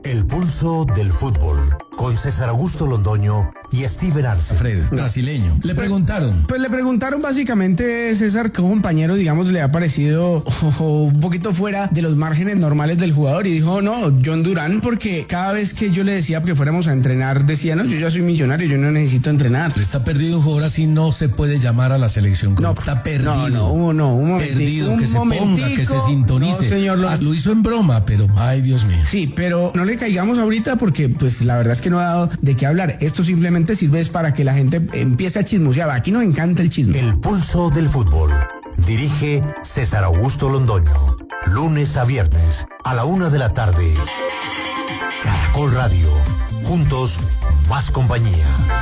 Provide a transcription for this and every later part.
El pulso del fútbol, con César Augusto Londoño y Steven Arce. Fred, brasileño. Le preguntaron. Pues le preguntaron básicamente, César, que un compañero, digamos, le ha parecido un poquito fuera de los márgenes normales del jugador, y dijo, no, John Durán, porque cada vez que yo le decía que fuéramos a entrenar, decía, no, yo ya soy millonario, yo no necesito entrenar. Pero está perdido un jugador así, no se puede llamar a la selección. No, está perdido. un momentico. Perdido, que se ponga, que se sintonice. No, señor, lo hizo en broma, pero, ay, Dios mío. Sí, pero no le caigamos ahorita porque, pues, la verdad es que no ha dado de qué hablar. Esto simplemente sirve para que la gente empiece a chismosear. Aquí nos encanta el chisme. El pulso del fútbol. Dirige César Augusto Londoño. Lunes a viernes a la 1 de la tarde. Caracol Radio. Juntos, más compañía.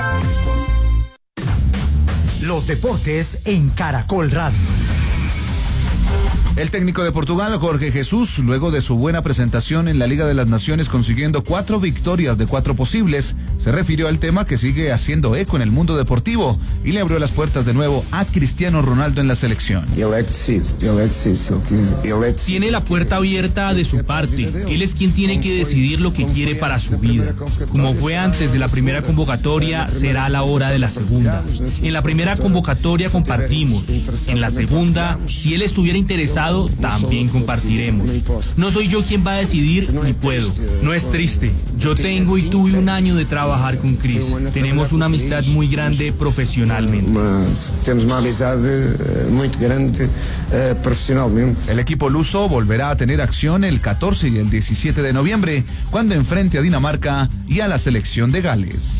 Los deportes en Caracol Radio. El técnico de Portugal, Jorge Jesús, luego de su buena presentación en la Liga de las Naciones consiguiendo 4 victorias de 4 posibles, se refirió al tema que sigue haciendo eco en el mundo deportivo y le abrió las puertas de nuevo a Cristiano Ronaldo en la selección. Tiene la puerta abierta de su parte. Él es quien tiene que decidir lo que quiere para su vida. Como fue antes de la primera convocatoria, será a la hora de la segunda. En la primera convocatoria compartimos. En la segunda, si él estuviera interesado, también compartiremos. No soy yo quien va a decidir, ni puedo. No es triste. Yo tengo y tuve un año de trabajar con Cris. Tenemos una amistad muy grande profesionalmente. Tenemos una amistad muy grande profesionalmente. El equipo luso volverá a tener acción el 14 y el 17 de noviembre, cuando enfrente a Dinamarca y a la selección de Gales.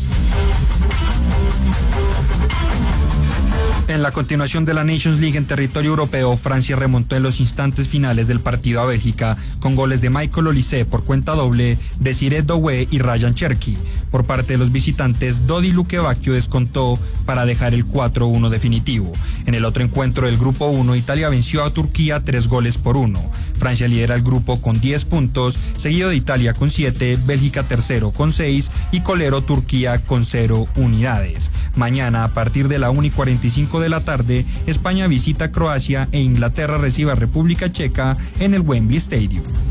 En la continuación de la Nations League en territorio europeo, Francia remontó en los instantes finales del partido a Bélgica con goles de Michael Olise por cuenta doble, Desiré Doué y Ryan Cherki. Por parte de los visitantes, Dodi Lukebakio descontó para dejar el 4-1 definitivo. En el otro encuentro del Grupo 1, Italia venció a Turquía 3-1. Francia lidera el grupo con 10 puntos, seguido de Italia con 7, Bélgica tercero con 6 y colero Turquía con 0 unidades. Mañana, a partir de la 1:45 de la tarde, España visita Croacia e Inglaterra recibe a República Checa en el Wembley Stadium.